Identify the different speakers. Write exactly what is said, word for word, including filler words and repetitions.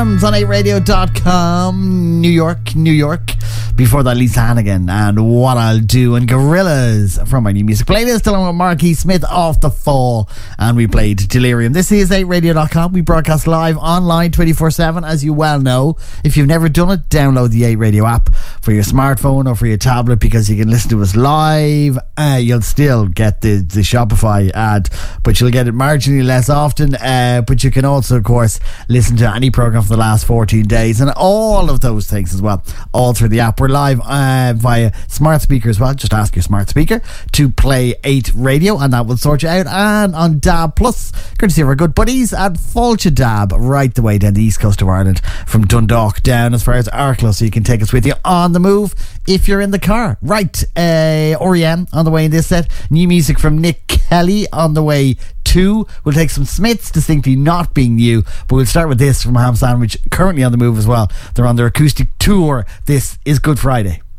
Speaker 1: Adams on eight radio dot com. New York, New York. Before that, Lisa Hannigan and What I'll Do, and Gorillaz from my new music playlist, along with Marquis Smith, Off the Fall, and we played Delirium. This is eight radio dot com. We broadcast live online twenty-four seven, as you well know. If you've never done it, download the eight Radio app for your smartphone or for your tablet, because you can listen to us live. Uh, you'll still get the, the Shopify ad, but you'll get it marginally less often. Uh, but you can also, of course, listen to any program for the last fourteen days and all of those things as well, all through the app. We're live uh, via smart speaker as well. Just ask your smart speaker to play eight Radio and that will sort you out. And on D A B Plus, courtesy of our good buddies at Fulcha Dab, right the way down the east coast of Ireland, from Dundalk down as far as Arklow, so you can take us with you on the move if you're in the car. Right, uh, R E M on the way in this set. New music from Nick Kelly on the way too. We'll take some Smiths, distinctly not being new, but we'll start with this from Ham Sandwich, currently on the move as well. They're on their acoustic tour. This is Good Friday.